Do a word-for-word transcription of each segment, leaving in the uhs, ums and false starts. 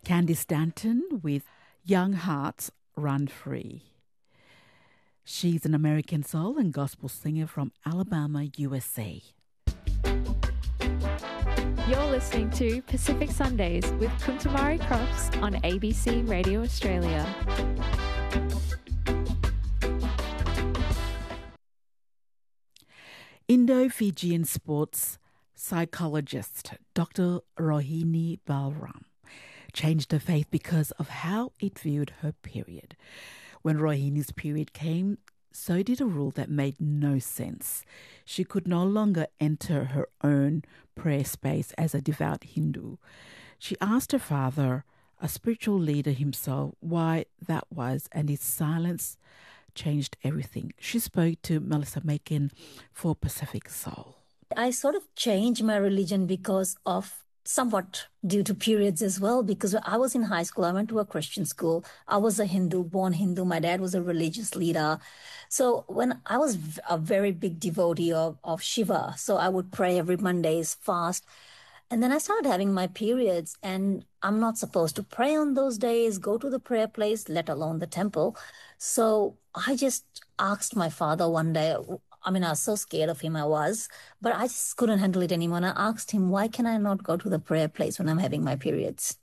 Candy Stanton with Young Hearts Run Free. She's an American soul and gospel singer from Alabama, U S A. You're listening to Pacific Sundays with Kuntamari Crofts on A B C Radio Australia. Indo-Fijian sports psychologist Doctor Rohini Balram changed her faith because of how it viewed her period. When Rohini's period came, so did a rule that made no sense. She could no longer enter her own prayer space as a devout Hindu. She asked her father, a spiritual leader himself, why that was, and his silence changed everything. She spoke to Melissa Macon for Pacific Soul. I sort of changed my religion because of somewhat due to periods as well, because when I was in high school, I went to a Christian school. I was a Hindu, born Hindu. My dad was a religious leader. So when I was a very big devotee of, of Shiva, so I would pray every Monday's fast. And then I started having my periods, and I'm not supposed to pray on those days, go to the prayer place, let alone the temple. So I just asked my father one day, I mean, I was so scared of him, I was, but I just couldn't handle it anymore. And I asked him, why can I not go to the prayer place when I'm having my periods?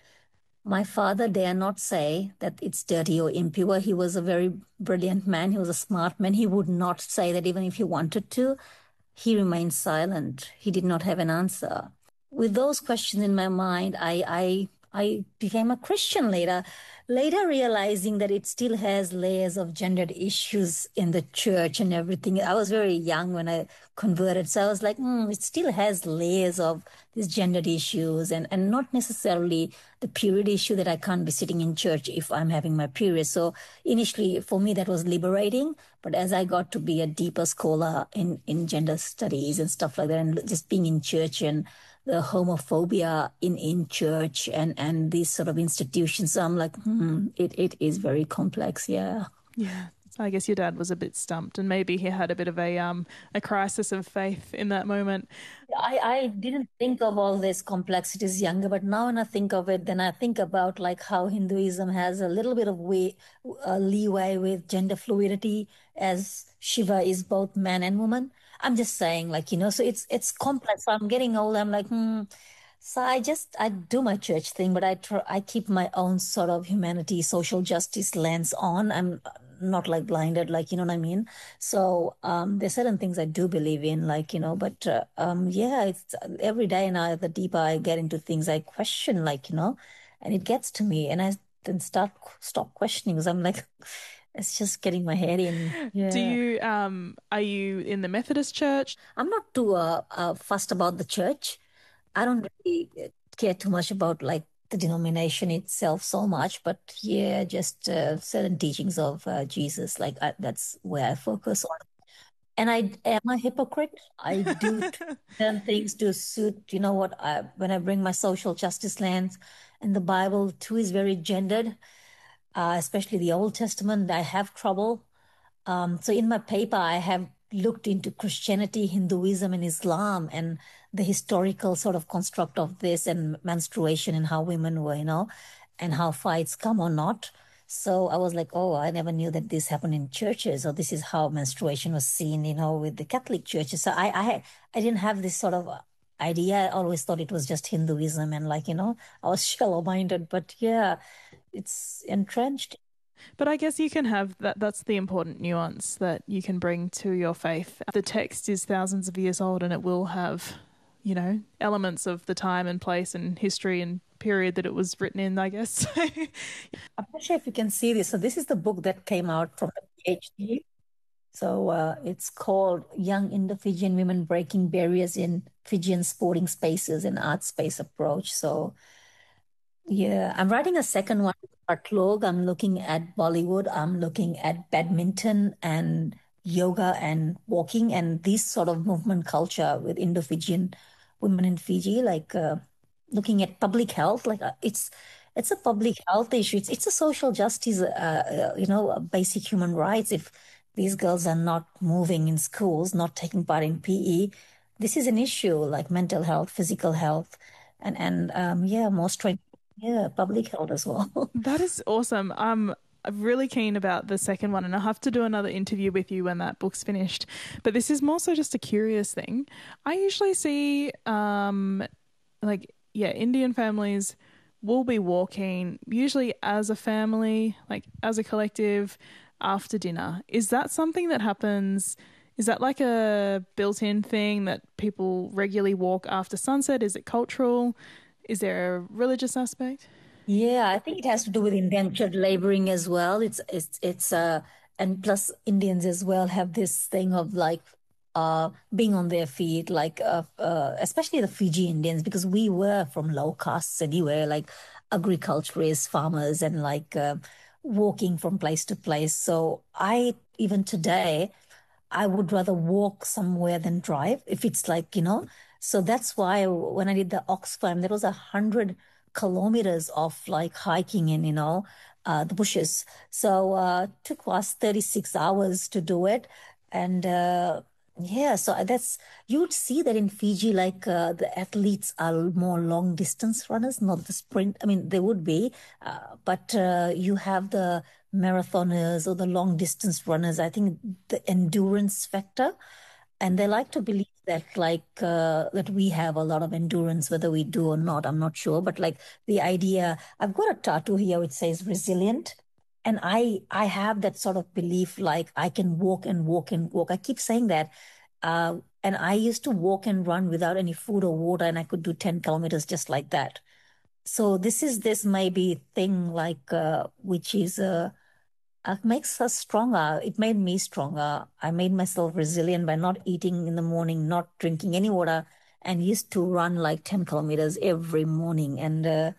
My father dare not say that it's dirty or impure. He was a very brilliant man. He was a smart man. He would not say that even if he wanted to. He remained silent. He did not have an answer. With those questions in my mind, I, I, I became a Christian later, later realizing that it still has layers of gendered issues in the church and everything. I was very young when I converted, so I was like, mm, it still has layers of these gendered issues, and, and not necessarily the period issue that I can't be sitting in church if I'm having my period. So initially, for me, that was liberating. But as I got to be a deeper scholar in, in gender studies and stuff like that, and just being in church and the homophobia in, in church and, and these sort of institutions. So I'm like, hmm, it, it is very complex, yeah. Yeah. I guess your dad was a bit stumped, and maybe he had a bit of a um a crisis of faith in that moment. I, I didn't think of all these complexities younger, but now when I think of it, then I think about like how Hinduism has a little bit of way, uh, leeway with gender fluidity, as Shiva is both man and woman. I'm just saying, like, you know, so it's it's complex. So I'm getting old. I'm like, hmm. So I just, I do my church thing, but I try, I keep my own sort of humanity, social justice lens on. I'm not like blinded, like, you know what I mean? So um, there's certain things I do believe in, like, you know, but uh, um, yeah, it's every day now, the deeper I get into things, I question, like, you know, and it gets to me, and I then start, stop questioning, because I'm like, it's just getting my head in. Yeah. Do you, um, are you in the Methodist Church? I'm not too uh, uh, fussed about the church. I don't really care too much about like the denomination itself so much, but yeah, just uh, certain teachings of uh, Jesus, like I, that's where I focus on. And I am a hypocrite. I do certain things to suit, you know what, I, when I bring my social justice lens, and the Bible too is very gendered, uh, especially the Old Testament, I have trouble. Um, so in my paper, I have looked into Christianity, Hinduism, and Islam, and the historical sort of construct of this, and menstruation, and how women were, you know, and how fights come or not. So I was like, oh, I never knew that this happened in churches, or this is how menstruation was seen, you know, with the Catholic churches. So I, I, I didn't have this sort of idea. I always thought it was just Hinduism, and like, you know, I was shallow-minded, but yeah, it's entrenched. But I guess you can have that. That's the important nuance that you can bring to your faith. The text is thousands of years old, and it will have, you know, elements of the time and place and history and period that it was written in, I guess. I'm not sure if you can see this. So this is the book that came out from the PhD. So uh, it's called Young Indo-Fijian Women Breaking Barriers in Fijian Sporting Spaces and Art Space Approach. So yeah, I'm writing a second one. Artlog. I'm looking at Bollywood. I'm looking at badminton and yoga and walking and this sort of movement culture with Indo-Fijian women in Fiji, like uh, looking at public health. Like uh, it's it's a public health issue. It's, it's a social justice, uh, uh, you know, basic human rights. If these girls are not moving in schools, not taking part in P E, this is an issue, like mental health, physical health, and, and um, yeah, more strength. Yeah, public health as well. That is awesome. Um, I'm really keen about the second one, and I'll have to do another interview with you when that book's finished. But this is more so just a curious thing. I usually see, um, like, yeah, Indian families will be walking, usually as a family, like as a collective, after dinner. Is that something that happens? Is that like a built-in thing that people regularly walk after sunset? Is it cultural? Is there a religious aspect? Yeah, I think it has to do with indentured laboring as well. It's it's it's uh and plus Indians as well have this thing of like uh being on their feet, like uh, uh especially the Fiji Indians, because we were from low castes anyway, like agriculturists, farmers, and like uh, walking from place to place. So I even today I would rather walk somewhere than drive if it's like, you know. So that's why when I did the Oxfam, there was a hundred kilometers of like hiking in, you know, uh, the bushes. So uh took us thirty-six hours to do it. And uh yeah, so that's you would see that in Fiji, like uh, the athletes are more long distance runners, not the sprint. I mean, they would be, uh, but uh, you have the marathoners or the long distance runners. I think the endurance factor, and they like to believe that like uh, that we have a lot of endurance, whether we do or not. I'm not sure, but like the idea, I've got a tattoo here which says resilient. And I I have that sort of belief, like I can walk and walk and walk. I keep saying that. Uh, and I used to walk and run without any food or water, and I could do ten kilometers just like that. So this is this maybe thing like uh, which is uh, uh, makes us stronger. It made me stronger. I made myself resilient by not eating in the morning, not drinking any water, and used to run like ten kilometers every morning. And uh,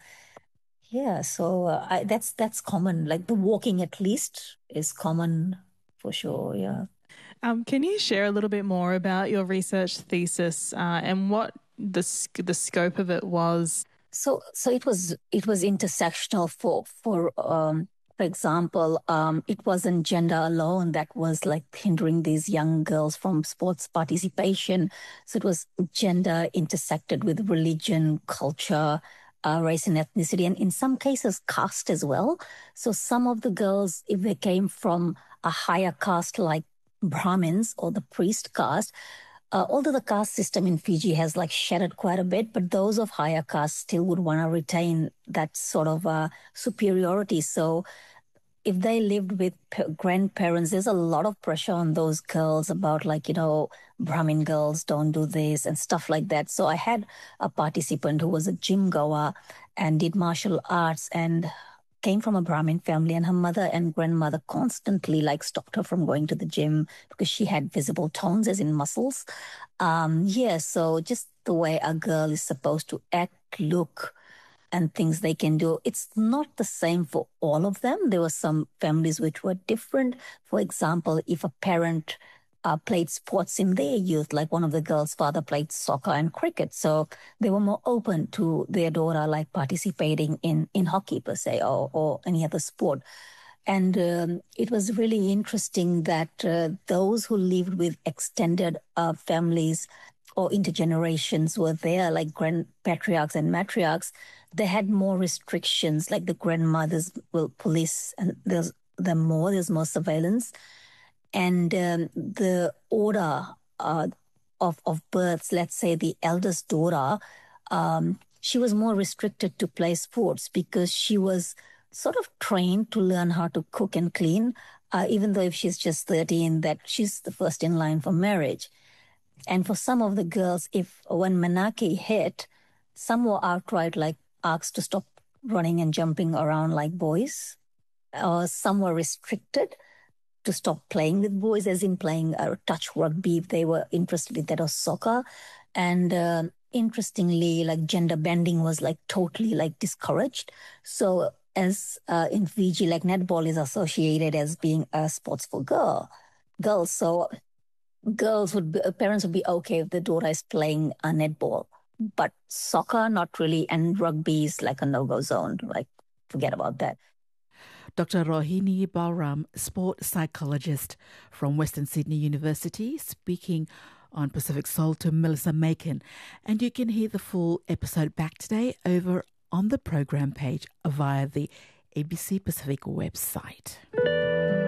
yeah, so uh, I, that's that's common. Like the walking at least is common for sure. Yeah. Um, can you share a little bit more about your research thesis uh, and what the sc- the scope of it was? So so it was it was intersectional for for um for example, um it wasn't gender alone that was like hindering these young girls from sports participation. So it was gender intersected with religion, culture, uh, race and ethnicity, and in some cases caste as well. So some of the girls, if they came from a higher caste like Brahmins or the priest caste, uh, although the caste system in Fiji has like shattered quite a bit, but those of higher caste still would want to retain that sort of uh, superiority. So if they lived with p- grandparents, there's a lot of pressure on those girls about like, you know, Brahmin girls don't do this and stuff like that. So I had a participant who was a gym goer and did martial arts and came from a Brahmin family, and her mother and grandmother constantly like stopped her from going to the gym because she had visible tones as in muscles. Um, yeah, so just the way a girl is supposed to act, look, and things they can do. It's not the same for all of them. There were some families which were different. For example, if a parent uh, played sports in their youth, like one of the girls' father played soccer and cricket, so they were more open to their daughter like participating in in hockey per se or or any other sport. And um, it was really interesting that uh, those who lived with extended uh, families or intergenerations were there, like grand patriarchs and matriarchs. They had more restrictions, like the grandmothers will police, and there's the more there's more surveillance, and um, the order uh, of of births. Let's say the eldest daughter, um, she was more restricted to play sports because she was sort of trained to learn how to cook and clean, uh, even though if she's just thirteen, that she's the first in line for marriage. And for some of the girls, if when Manaki hit, some were outright like asked to stop running and jumping around like boys, or some were restricted to stop playing with boys, as in playing uh, touch rugby if they were interested in that, or soccer. And uh, interestingly, like gender bending was like totally like discouraged. So as uh, in Fiji, like netball is associated as being a sports for girl girls. So girls would be, parents would be okay if the daughter is playing a netball, but soccer not really, and rugby is like a no-go zone. Like forget about that. Doctor Rohini Balram, sport psychologist from Western Sydney University, speaking on Pacific Soul to Melissa Macon. And you can hear the full episode back today over on the program page via the A B C Pacific website.